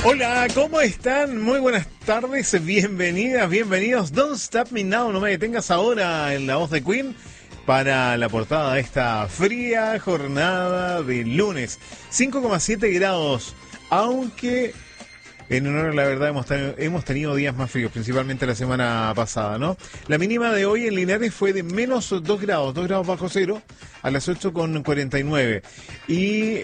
Hola, ¿cómo están? Muy buenas tardes, bienvenidas, bienvenidos. Don't Stop Me Now, no me detengas ahora, en la voz de Queen, para la portada de esta fría jornada de lunes. 5,7 grados, aunque en honor a la verdad hemos tenido días más fríos, principalmente la semana pasada, ¿no? La mínima de hoy en Linares fue de menos 2 grados bajo cero, a las 8,49. Y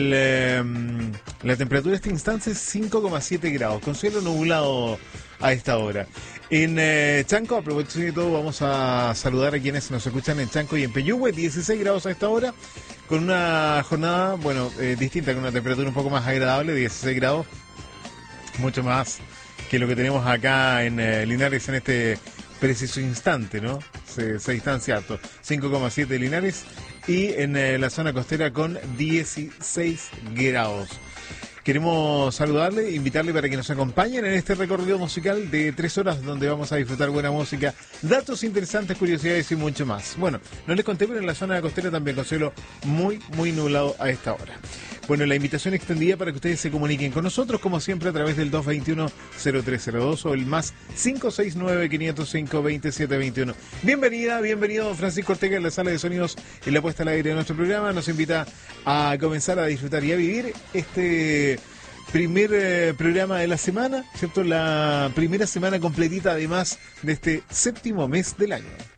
la temperatura de este instante es 5,7 grados, con cielo nublado a esta hora. En Chanco, a propósito de todo, vamos a saludar a quienes nos escuchan en Chanco y en Peyúgue, 16 grados a esta hora, con una jornada, distinta, con una temperatura un poco más agradable, 16 grados. Mucho más que lo que tenemos acá en Linares en este preciso instante, ¿no? Se distancia harto. 5,7 Linares y en la zona costera con 16 grados. Queremos saludarle, invitarle para que nos acompañen en este recorrido musical de 3 horas donde vamos a disfrutar buena música, datos interesantes, curiosidades y mucho más. Bueno, no les conté, pero en la zona costera también con cielo muy, muy nublado a esta hora. Bueno, la invitación extendida para que ustedes se comuniquen con nosotros, como siempre, a través del 221-0302 o el más 569-505-2721. Bienvenida, bienvenido Francisco Ortega en la sala de sonidos y la puesta al aire de nuestro programa. Nos invita a comenzar a disfrutar y a vivir este primer programa de la semana, ¿cierto? La primera semana completita, además, de este séptimo mes del año.